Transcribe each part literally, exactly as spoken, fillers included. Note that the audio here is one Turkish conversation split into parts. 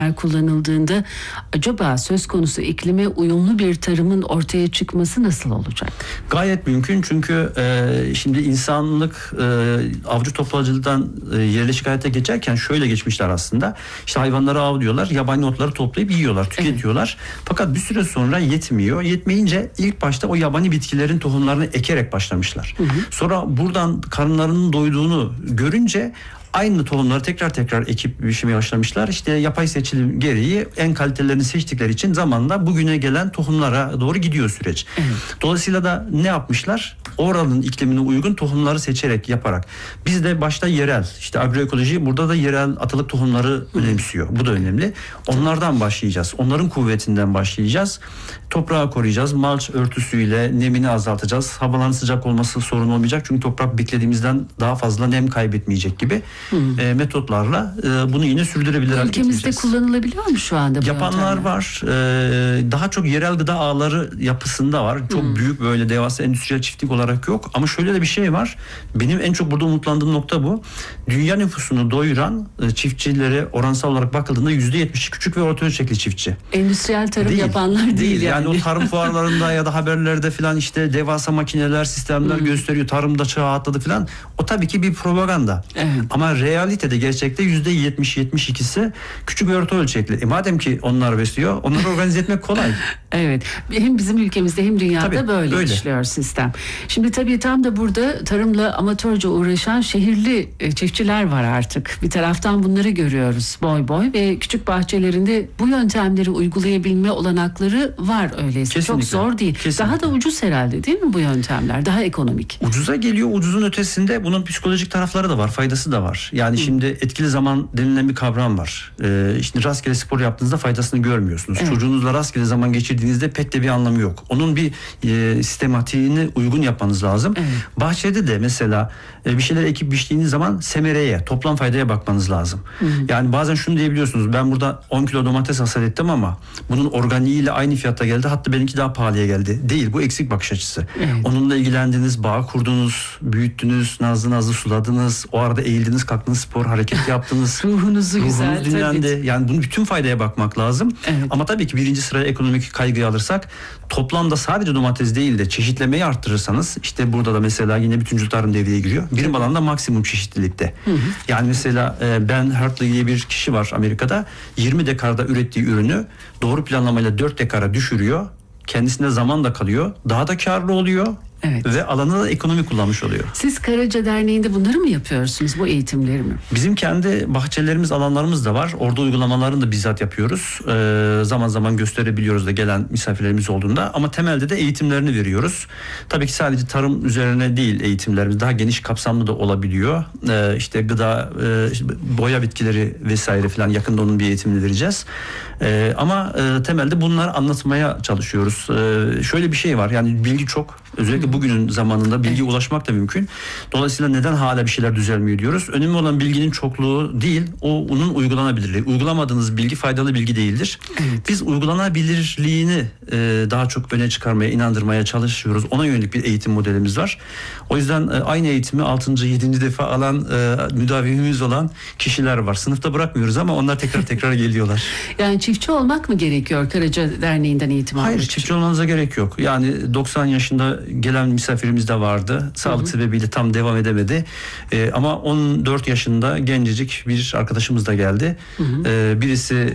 kullanıldığında acaba söz konusu iklime uyumlu bir tarımın ortaya çıkması nasıl olacak? Gayet mümkün, çünkü e, şimdi insanlık e, avcı toplayıcılıktan e, yerleşik hayata geçerken şöyle geçmişler aslında. İşte hayvanları avlıyorlar, yabani otları toplayıp yiyorlar, tüketiyorlar. Evet. Fakat bir süre sonra yetmiyor. Yetmeyince ilk başta o yabani bitkilerin tohumlarını ekerek başlamışlar. Hı hı. Sonra buradan karınlarının doyduğunu görünce aynı tohumları tekrar tekrar ekip biçmeye başlamışlar. İşte yapay seçilim gereği en kalitelerini seçtikleri için zamanla bugüne gelen tohumlara doğru gidiyor süreç. Evet. Dolayısıyla da ne yapmışlar? Oranın iklimine uygun tohumları seçerek, yaparak. Biz de başta yerel, işte agroekoloji burada da yerel atalık tohumları Hı. önemsiyor. Bu da önemli. Onlardan başlayacağız. Onların kuvvetinden başlayacağız. Toprağı koruyacağız. Malç örtüsüyle nemini azaltacağız. Havaların sıcak olması sorun olmayacak. Çünkü toprak beklediğimizden daha fazla nem kaybetmeyecek gibi e, metotlarla e, bunu yine sürdürebilir hale getireceğiz. Ülkemizde kullanılabiliyor mu şu anda bu Yapanlar yöntemler? var. E, daha çok yerel gıda ağları yapısında var. Çok hmm. büyük böyle devasa endüstriyel çiftlik olarak yok. Ama şöyle de bir şey var. Benim en çok burada umutlandığım nokta bu. Dünya nüfusunu doyuran e, çiftçilere oransal olarak bakıldığında yüzde yetmiş küçük ve orta ölçekli çiftçi. Endüstriyel tarım değil, yapanlar değil, değil yani. Yani o tarım fuarlarında ya da haberlerde falan işte devasa makineler, sistemler hmm. gösteriyor. Tarımda çağ atladı falan. O tabii ki bir propaganda. Evet. Ama realitede, gerçekte yüzde yetmiş yetmiş ikisi küçük ve orta ölçekli. E madem ki onlar besliyor, onları organize etmek kolay. Evet. Hem bizim ülkemizde hem dünyada tabii, böyle öyle işliyor sistem. Şimdi tabii tam da burada tarımla amatörce uğraşan şehirli çiftçiler var artık. Bir taraftan bunları görüyoruz boy boy ve küçük bahçelerinde bu yöntemleri uygulayabilme olanakları var öyleyse. Kesinlikle. Çok zor değil. Kesinlikle. Daha da ucuz herhalde değil mi bu yöntemler? Daha ekonomik. Ucuza geliyor. Ucuzun ötesinde bunun psikolojik tarafları da var. Faydası da var. Yani Hı. şimdi etkili zaman denilen bir kavram var. Ee, işte rastgele spor yaptığınızda faydasını görmüyorsunuz. Evet. Çocuğunuzla rastgele zaman geçirdiğinizde pek de bir anlamı yok. Onun bir e, sistematiğini uygun yapmanız lazım. Evet. Bahçede de mesela e, bir şeyler ekip biçtiğiniz zaman semereye, toplam faydaya bakmanız lazım. Hı. Yani bazen şunu diyebiliyorsunuz. Ben burada on kilo domates hasat ettim ama bunun organiğiyle aynı fiyatta geldi. Hatta benimki daha pahalıya geldi. Değil. Bu eksik bakış açısı. Evet. Onunla ilgilendiniz, bağ kurdunuz, büyüttünüz, nazlı nazlı suladınız. O arada eğildiniz, kalktınız, spor hareket yaptınız. Ruhunuzu Ruhunuz güzel dinlendi. Tabii. Yani bunun bütün faydaya bakmak lazım. Evet. Ama tabii ki birinci sıraya ekonomik kaygıyı alırsak, toplamda sadece domates değil de çeşitlemeyi arttırırsanız, işte burada da mesela yine bütüncül tarım devreye giriyor. Birim alanda maksimum çeşitlilikte. Hı hı. Yani mesela e, Ben Hartley diye bir kişi var Amerika'da. yirmi dekarda ürettiği ürünü doğru planlamayla dört dekara düşürüyor. Kendisine zaman da kalıyor. Daha da karlı oluyor. Evet. Ve alanı da ekonomi kullanmış oluyor. Siz Karaca Derneği'nde bunları mı yapıyorsunuz, bu eğitimleri mi? Bizim kendi bahçelerimiz, alanlarımız da var. Orada uygulamalarını da bizzat yapıyoruz. Ee, zaman zaman gösterebiliyoruz da gelen misafirlerimiz olduğunda. Ama temelde de eğitimlerini veriyoruz. Tabii ki sadece tarım üzerine değil eğitimlerimiz. Daha geniş kapsamlı da olabiliyor. Ee, işte gıda, e, işte boya bitkileri vesaire falan, yakında onun bir eğitimini vereceğiz. Ee, ama e, temelde bunları anlatmaya çalışıyoruz. Ee, şöyle bir şey var. Yani bilgi çok. Özellikle bugünün zamanında bilgiye ulaşmak da mümkün. Dolayısıyla neden hala bir şeyler düzelmiyor diyoruz. Önemli olan bilginin çokluğu değil, o onun uygulanabilirliği. Uygulamadığınız bilgi faydalı bilgi değildir. Evet. Biz uygulanabilirliğini e, daha çok öne çıkarmaya, inandırmaya çalışıyoruz. Ona yönelik bir eğitim modelimiz var. O yüzden e, aynı eğitimi altıncı yedinci defa alan e, müdavimimiz olan kişiler var. Sınıfta bırakmıyoruz ama onlar tekrar tekrar geliyorlar. Yani çiftçi olmak mı gerekiyor Karaca Derneği'nden eğitim almak? Hayır, çiftçi olmanıza gerek yok. Yani doksan yaşında gelen misafirimiz de vardı. Sağlık hı hı. sebebiyle tam devam edemedi. Ee, ama on dört yaşında gencecik bir arkadaşımız da geldi. Hı hı. Ee, birisi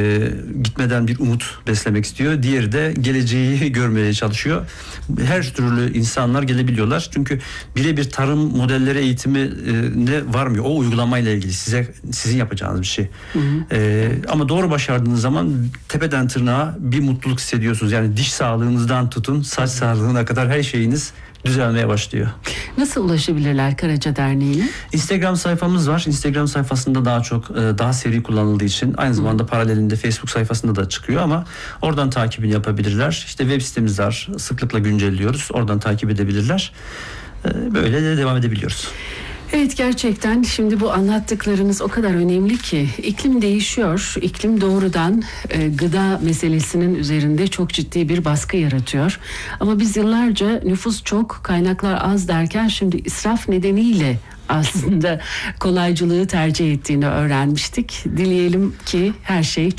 e, gitmeden bir umut beslemek istiyor. Diğeri de geleceği görmeye çalışıyor. Her türlü insanlar gelebiliyorlar. Çünkü birebir tarım modelleri eğitimine varmıyor. O uygulamayla ilgili size sizin yapacağınız bir şey. Hı hı. Ee, ama doğru başardığınız zaman tepeden tırnağa bir mutluluk hissediyorsunuz. Yani diş sağlığınızdan tutun saç sağlığına kadar her şeyiniz düzelmeye başlıyor. Nasıl ulaşabilirler Karaca Derneği'ne? Instagram sayfamız var. Instagram sayfasında daha çok daha seri kullanıldığı için aynı zamanda Hı. paralelinde Facebook sayfasında da çıkıyor ama oradan takibini yapabilirler. İşte web sitemiz var. Sıklıkla güncelliyoruz. Oradan takip edebilirler. Böyle de devam edebiliyoruz. Evet, gerçekten şimdi bu anlattıklarınız o kadar önemli ki iklim değişiyor. İklim doğrudan e, gıda meselesinin üzerinde çok ciddi bir baskı yaratıyor. Ama biz yıllarca nüfus çok, kaynaklar az derken şimdi israf nedeniyle aslında kolaycılığı tercih ettiğini öğrenmiştik. Dileyelim ki her şey